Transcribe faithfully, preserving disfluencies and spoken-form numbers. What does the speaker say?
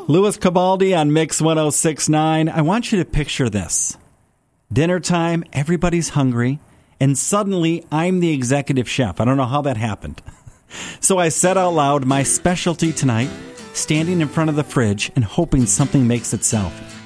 Louis Cabaldi on Mix one oh six point nine. I want you to picture this. Dinner time, everybody's hungry, and suddenly I'm the executive chef. I don't know how that happened. So I said out loud, my specialty tonight, standing in front of the fridge and hoping something makes itself.